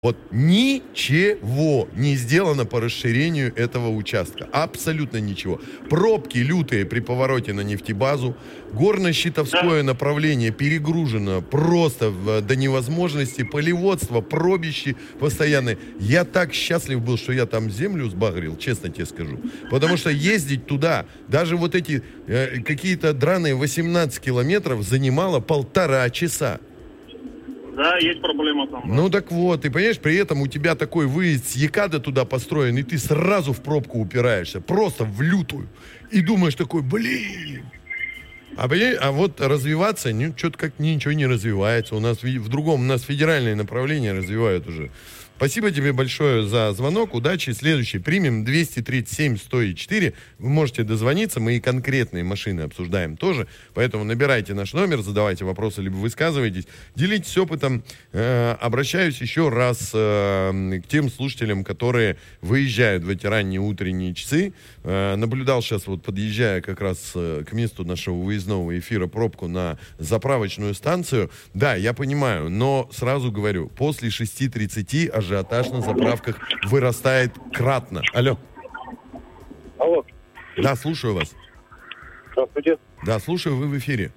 Вот ничего не сделано по расширению этого участка. Абсолютно ничего. Пробки лютые при повороте на нефтебазу. Горно-Щитовское направление перегружено просто до невозможности. Полеводство, пробищи постоянные. Я так счастлив был, что я там землю сбагрил, честно тебе скажу. Потому что ездить туда, даже вот эти какие-то драные 18 километров занимало 1,5 часа. Да, есть проблема там. Ну так вот, ты понимаешь, при этом у тебя такой выезд с Екада туда построен, и ты сразу в пробку упираешься, просто в лютую. И думаешь такой, блин. А вот развиваться, что-то как ничего не развивается. У нас у нас федеральные направления развивают уже. Спасибо тебе большое за звонок. Удачи. Следующий примем 237-104. Вы можете дозвониться. Мы и конкретные машины обсуждаем тоже. Поэтому набирайте наш номер, задавайте вопросы, либо высказывайтесь. Делитесь опытом. Обращаюсь еще раз к тем слушателям, которые выезжают в эти ранние утренние часы. Наблюдал сейчас, вот подъезжая как раз к месту нашего выездного эфира, пробку на заправочную станцию. Да, я понимаю, но сразу говорю, после 6:30 ажиотаж на заправках вырастает кратно. Алло. Алло. Да, слушаю вас. Здравствуйте. Да, слушаю, вы в эфире.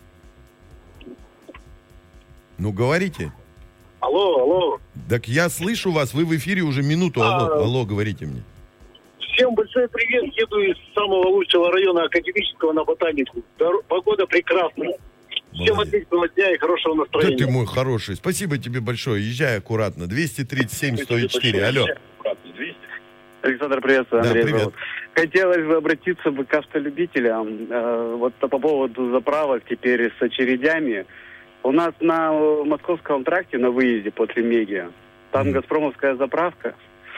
Ну, говорите. Алло. Так я слышу вас, вы в эфире уже минуту. Алло, говорите мне. Всем большой привет. Еду из самого лучшего района Академического на Ботанику. Погода прекрасная. Всем отличного дня и хорошего настроения. Да ты мой хороший. Спасибо тебе большое. Езжай аккуратно. 237-104. Алло. Александр, приветствую. Да, Андрей привет. зовут. Хотелось бы обратиться к автолюбителям. Вот по поводу заправок теперь с очередями. У нас на Московском тракте на выезде после Меги, там газпромовская заправка.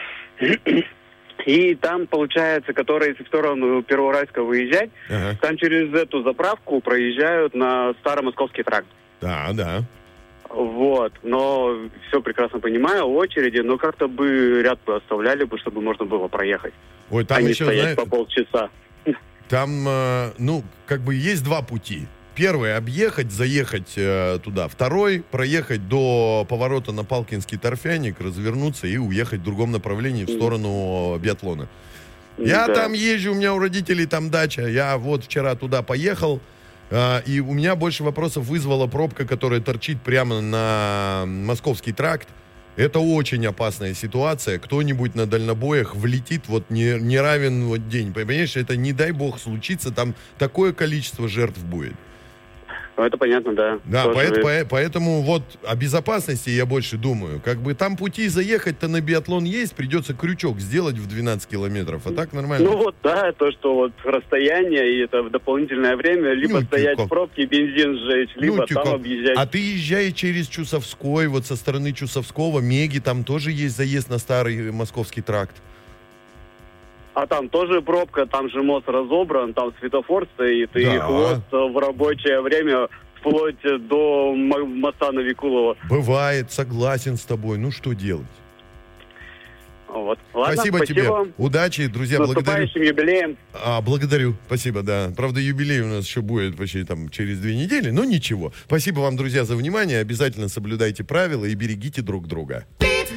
И там, получается, которые, если в сторону Первоуральска выезжать, там через эту заправку проезжают на Старомосковский тракт. Да. Вот, но все прекрасно понимаю, очереди, но как-то бы ряд бы оставляли бы, чтобы можно было проехать. Ой, там не еще, стоять по полчаса. Там, есть два пути. Первый — объехать, заехать туда. Второй — проехать до поворота на Палкинский торфяник, развернуться и уехать в другом направлении в сторону биатлона. Я там езжу, у меня у родителей там дача. Я вот вчера туда поехал, и у меня больше вопросов вызвала пробка, которая торчит прямо на Московский тракт. Это очень опасная ситуация. Кто-нибудь на дальнобоях влетит, вот не равен вот день. Понимаешь, это не дай бог случится, там такое количество жертв будет. Ну, это понятно, да. Да, поэтому вот о безопасности я больше думаю. Как бы там пути заехать-то на биатлон есть, придется крючок сделать в 12 километров, а так нормально. Ну вот, да, то, что вот расстояние и это в дополнительное время, либо стоять в пробке, бензин сжечь, либо там объезжать. А ты езжай через Чусовской, вот со стороны Чусовского, Меги, там тоже есть заезд на старый Московский тракт. А там тоже пробка, там же мост разобран, там светофор стоит, и хвост в рабочее время вплоть до моста на Викулово. Бывает, согласен с тобой. Ну, что делать? Вот. Ладно, спасибо тебе. Удачи, друзья, благодарю. С наступающим юбилеем. Благодарю, спасибо, да. Правда, юбилей у нас еще будет почти там через 2 недели, но ничего. Спасибо вам, друзья, за внимание. Обязательно соблюдайте правила и берегите друг друга.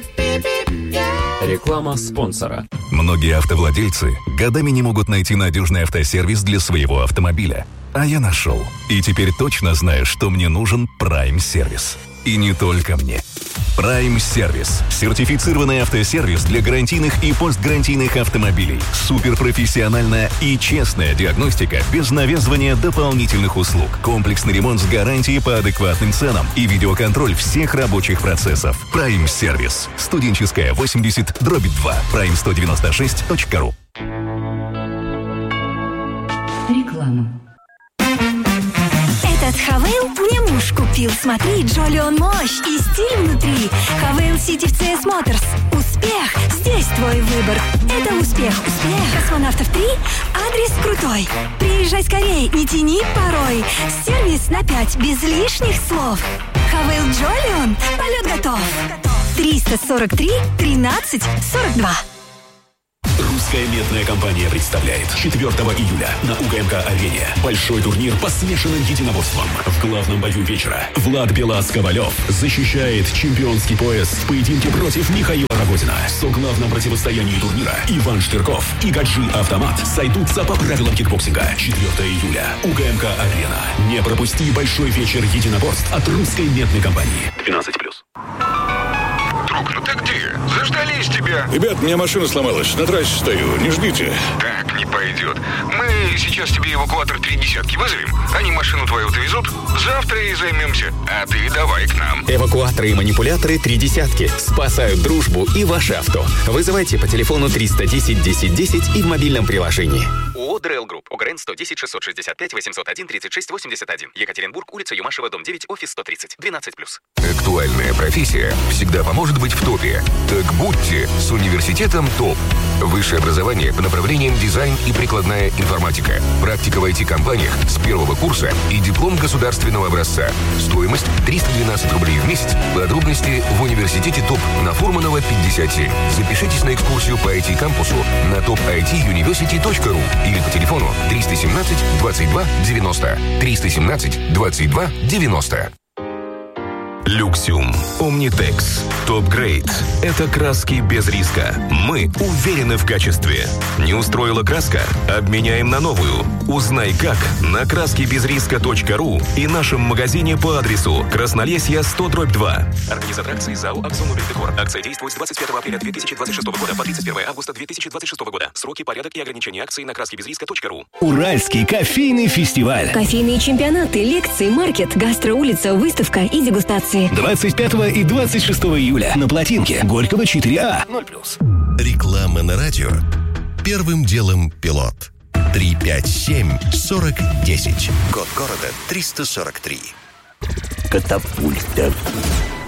Реклама спонсора. Многие автовладельцы годами не могут найти надежный автосервис для своего автомобиля. А я нашел. И теперь точно знаю, что мне нужен Prime-сервис. И не только мне. Prime-сервис. Сертифицированный автосервис для гарантийных и постгарантийных автомобилей. Суперпрофессиональная и честная диагностика без навязывания дополнительных услуг. Комплексный ремонт с гарантией по адекватным ценам и видеоконтроль всех рабочих процессов. Prime-сервис. Студенческая 80/2. Prime196.ru. Реклама. Этот Хавейл мне муж купил. Смотри, Джоли он мощь и стиль внутри. Хавейл Сити в CS Motors. Успех, здесь твой выбор. Это успех. Космонавтов 3, адрес крутой. Приезжай скорей, не тяни порой. Сервис на 5, без лишних слов. Хавейл Джолион, полет готов. 343 13 42. Русская медная компания представляет 4 июля на УГМК-арене большой турнир по смешанным единоборствам. В главном бою вечера Влад Белас-Ковалев защищает чемпионский пояс в поединке против Михаила Рогозина. В соглавном противостоянии турнира Иван Штырков и Гаджи Автомат сойдутся по правилам кикбоксинга. 4 июля. УГМК-арена. Не пропусти большой вечер единоборств от Русской медной компании. 12+. Друг, ну ты где? Заждались тебя. Ребят, у меня машина сломалась. На трассе стою. Не ждите. Так не пойдет. Мы сейчас тебе эвакуатор 3 десятки вызовем. Они машину твою довезут. Завтра и займемся. А ты давай к нам. Эвакуаторы и манипуляторы 3 десятки. Спасают дружбу и ваше авто. Вызывайте по телефону 310 1010 и в мобильном приложении. ООО «ДРЛ Групп». УГРН 100 10 665 801 36 81. Екатеринбург, улица Юмашева, дом 9, офис 130. 12+. Актуальная профессия всегда поможет быть в топе. Так будьте с университетом ТОП. Высшее образование по направлениям дизайн и прикладная информатика. Практика в IT-компаниях с первого курса и диплом государственного образца. Стоимость 312 рублей в месяц. Подробности в университете ТОП на Фурманова 57. Запишитесь на экскурсию по IT-кампусу на topituniversity.ru или по телефону 317 22 90. 317 22 90. Люксиум, Omnitex, Top Grade – это краски без риска. Мы уверены в качестве. Не устроила краска? Обменяем на новую. Узнай как на краскибезриска.ру и нашем магазине по адресу Краснолесье 100/2. Организатор акции ЗАО «Акзон Декор». Акция действует с 21 апреля 2026 года по 31 августа 2026 года. Сроки, порядок и ограничения акции на краскибезриска.ру. Уральский кофейный фестиваль. Кофейные чемпионаты, лекции, маркет, гастроулица, выставка и дегустации. 25 и 26 июля на Плотинке, Горького 4А. 0+. Реклама на радио. Первым делом пилот. 357-40-10. Код города 343. Катапульта.